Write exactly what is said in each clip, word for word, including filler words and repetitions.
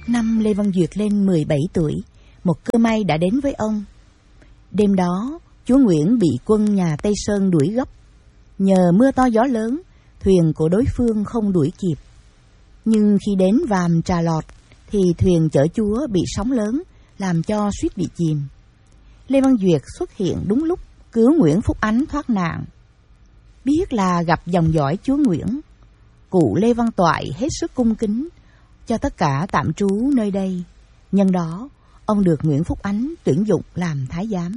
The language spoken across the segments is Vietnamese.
Năm Lê Văn Duyệt lên mười bảy tuổi, một cơ may đã đến với ông. Đêm đó, chúa Nguyễn bị quân nhà Tây Sơn đuổi gấp. Nhờ mưa to gió lớn, thuyền của đối phương không đuổi kịp. Nhưng khi đến Vàm Trà Lọt, thì thuyền chở chúa bị sóng lớn, làm cho suýt bị chìm. Lê Văn Duyệt xuất hiện đúng lúc, cứu Nguyễn Phúc Ánh thoát nạn. Biết là gặp dòng dõi chúa Nguyễn, cụ Lê Văn Toại hết sức cung kính cho tất cả tạm trú nơi đây. Nhân đó, ông được Nguyễn Phúc Ánh tuyển dụng làm thái giám.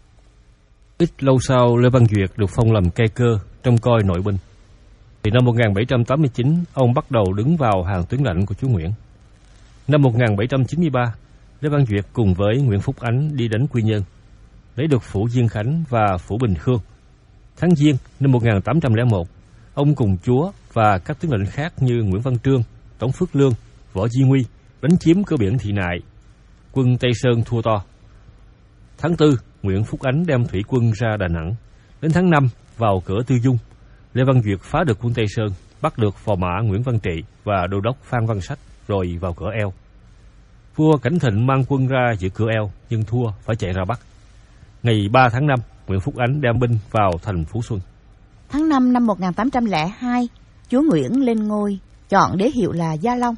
Ít lâu sau, Lê Văn Duyệt được phong làm cai cơ trông coi nội binh. Thì năm một nghìn bảy trăm tám mươi chín, ông bắt đầu đứng vào hàng tướng lãnh của chúa Nguyễn. Năm một nghìn bảy trăm chín mươi ba, Lê Văn Duyệt cùng với Nguyễn Phúc Ánh đi đánh Quy Nhơn, lấy được phủ Diên Khánh và phủ Bình Khương. Tháng Giêng năm một nghìn tám trăm lẻ một, ông cùng chúa và các tướng lĩnh khác như Nguyễn Văn Trương, Tống Phước Lương, Võ Di Nguy đánh chiếm cửa biển Thị Nại. Quân Tây Sơn thua to. Tháng tư, Nguyễn Phúc Ánh đem thủy quân ra Đà Nẵng. Đến tháng năm, vào cửa Tư Dung, Lê Văn Duyệt phá được quân Tây Sơn, bắt được phò mã Nguyễn Văn Trị và đô đốc Phan Văn Sách, rồi vào cửa Eo. Vua Cảnh Thịnh mang quân ra giữ cửa Eo, nhưng thua phải chạy ra Bắc. Ngày ba tháng năm, Nguyễn Phúc Ánh đem binh vào thành Phú Xuân. Tháng năm năm một nghìn tám trăm lẻ hai, chúa Nguyễn lên ngôi, chọn đế hiệu là Gia Long.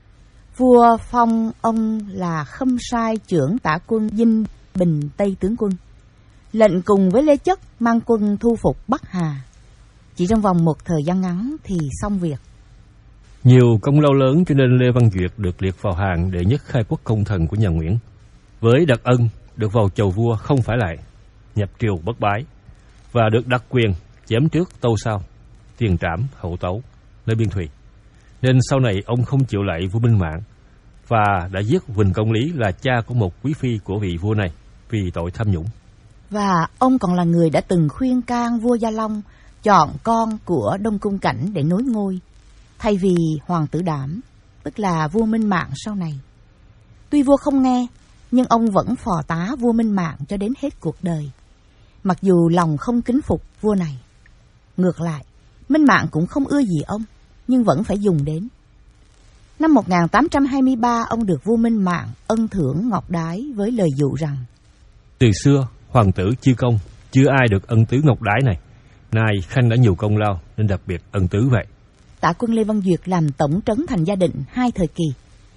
Vua phong ông là Khâm Sai trưởng tả quân Dinh Bình Tây tướng quân, lệnh cùng với Lê Chất mang quân thu phục Bắc Hà. Chỉ trong vòng một thời gian ngắn thì xong việc. Nhiều công lao lớn cho nên Lê Văn Duyệt được liệt vào hàng đệ nhất khai quốc công thần của nhà Nguyễn. Với đặc ân được vào chầu vua không phải lại, nhập triều bất bái, và được đặc quyền chém trước tâu sau, tiền trảm hậu tấu, nơi biên thùy. Nên sau này ông không chịu lạy vua Minh Mạng và đã giết Huỳnh Công Lý là cha của một quý phi của vị vua này vì tội tham nhũng. Và ông còn là người đã từng khuyên can vua Gia Long chọn con của Đông Cung Cảnh để nối ngôi, thay vì Hoàng tử Đảm, tức là vua Minh Mạng sau này. Tuy vua không nghe, nhưng ông vẫn phò tá vua Minh Mạng cho đến hết cuộc đời, mặc dù lòng không kính phục vua này. Ngược lại, Minh Mạng cũng không ưa gì ông, nhưng vẫn phải dùng đến. Năm một nghìn tám trăm hai mươi ba, ông được vua Minh Mạng ân thưởng ngọc đái với lời dụ rằng: từ xưa, hoàng tử Chư Công chưa ai được ân tứ ngọc đái này. Nay Khanh đã nhiều công lao nên đặc biệt ân tứ vậy. Tả quân Lê Văn Duyệt làm tổng trấn thành Gia Định hai thời kỳ,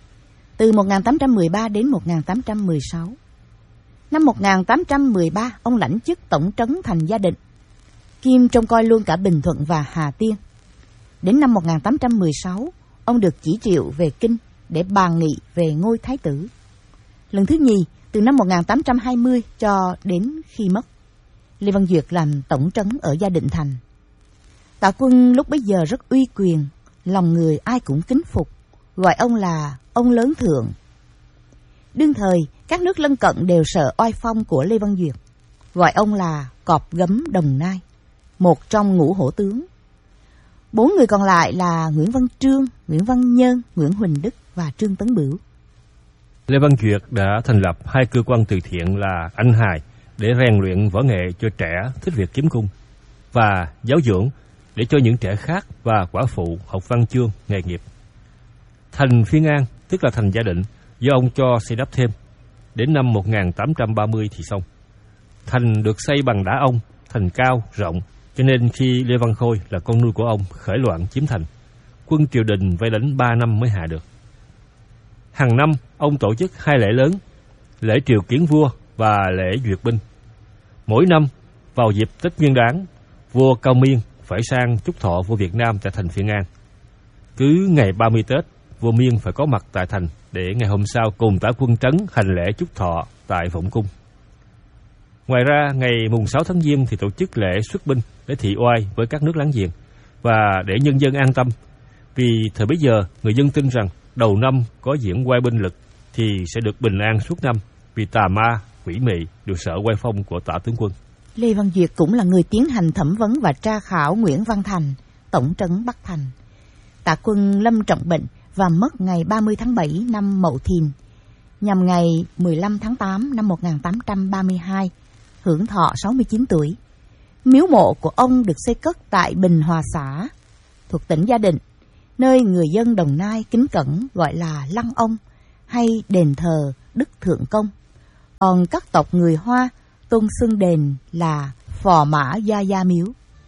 từ một nghìn tám trăm mười ba đến một nghìn tám trăm mười sáu. Năm một nghìn tám trăm mười ba, ông lãnh chức tổng trấn thành Gia Định, kiêm trông coi luôn cả Bình Thuận và Hà Tiên. Đến năm một nghìn tám trăm mười sáu, ông được chỉ triệu về Kinh để bàn nghị về ngôi thái tử. Lần thứ nhì, từ năm một nghìn tám trăm hai mươi cho đến khi mất, Lê Văn Duyệt làm tổng trấn ở Gia Định thành. Tả quân lúc bấy giờ rất uy quyền, lòng người ai cũng kính phục, gọi ông là ông lớn thượng. Đương thời, các nước lân cận đều sợ oai phong của Lê Văn Duyệt, gọi ông là Cọp Gấm Đồng Nai, một trong ngũ hổ tướng. Bốn người còn lại là Nguyễn Văn Trương, Nguyễn Văn Nhơn, Nguyễn Huỳnh Đức và Trương Tấn Bửu. Lê Văn Duyệt đã thành lập hai cơ quan từ thiện là Anh Hài để rèn luyện võ nghệ cho trẻ thích việc kiếm cung, và giáo dưỡng để cho những trẻ khác và quả phụ học văn chương, nghề nghiệp. Thành Phiên An, tức là thành Gia Định, do ông cho xây đắp thêm. Đến năm một nghìn tám trăm ba mươi thì xong. Thành được xây bằng đá ông, thành cao, rộng, cho nên khi Lê Văn Khôi là con nuôi của ông khởi loạn chiếm thành, quân triều đình vây đánh ba năm mới hạ được. Hàng năm, ông tổ chức hai lễ lớn, lễ triều kiến vua và lễ duyệt binh. Mỗi năm, vào dịp Tết Nguyên Đán, vua Cao Miên phải sang chúc thọ vua Việt Nam tại thành Phiên An. Cứ ngày ba mươi Tết, vua Miên phải có mặt tại thành để ngày hôm sau cùng tả quân trấn hành lễ chúc thọ tại Vọng Cung. Ngoài ra, ngày mùng sáu tháng Giêng thì tổ chức lễ xuất binh để thị oai với các nước láng giềng và để nhân dân an tâm. Vì thời bấy giờ, người dân tin rằng đầu năm có diễn oai binh lực thì sẽ được bình an suốt năm, vì tà ma, quỷ mị đều sợ oai phong của tả tướng quân. Lê Văn Duyệt cũng là người tiến hành thẩm vấn và tra khảo Nguyễn Văn Thành, tổng trấn Bắc Thành. Tả quân lâm trọng bệnh và mất ngày ba mươi tháng bảy năm Mậu Thìn, nhằm ngày mười lăm tháng tám năm một nghìn tám trăm ba mươi hai, hưởng thọ sáu mươi chín tuổi. Miếu mộ của ông được xây cất tại Bình Hòa xã, thuộc tỉnh Gia Định, nơi người dân Đồng Nai kính cẩn gọi là Lăng Ông, hay đền thờ Đức Thượng Công. Còn các tộc người Hoa tôn xưng đền là Phò Mã Gia Gia Miếu.